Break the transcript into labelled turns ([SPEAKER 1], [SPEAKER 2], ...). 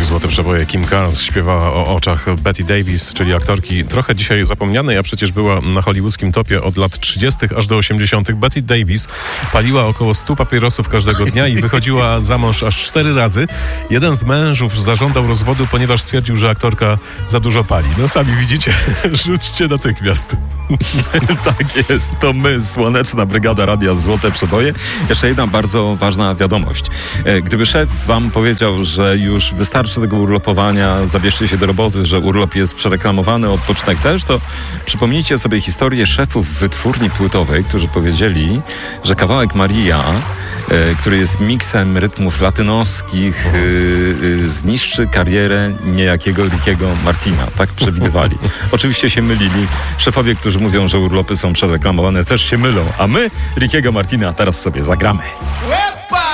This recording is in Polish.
[SPEAKER 1] Złote Przeboje. Kim Carnes śpiewała o oczach Bette Davis, czyli aktorki trochę dzisiaj zapomnianej, a przecież była na hollywoodzkim topie od lat 30. aż do 80. Bette Davis paliła około 100 papierosów każdego dnia i wychodziła za mąż aż 4 razy. Jeden z mężów zażądał rozwodu, ponieważ stwierdził, że aktorka za dużo pali. No sami widzicie, rzućcie natychmiast.
[SPEAKER 2] Tak jest, to my, Słoneczna Brygada Radia Złote Przeboje. Jeszcze jedna bardzo ważna wiadomość. Gdyby szef wam powiedział, że już wystarczy tego urlopowania, zabierzcie się do roboty, że urlop jest przereklamowany, odpoczynek też, to przypomnijcie sobie historię szefów wytwórni płytowej, którzy powiedzieli, że kawałek Maria, który jest miksem rytmów latynoskich, zniszczy karierę niejakiego Rickiego Martina. Tak przewidywali. Oczywiście się mylili. Szefowie, którzy mówią, że urlopy są przereklamowane, też się mylą. A my Rickiego Martina teraz sobie zagramy.